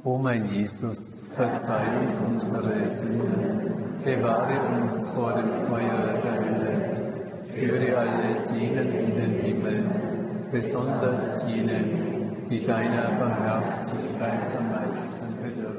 O mein Jesus, verzeih uns unsere Sünden, bewahre uns vor dem Feuer der Hölle, führe alle Seelen in den Himmel, besonders jene, die deiner Barmherzigkeit am meisten bedürfen.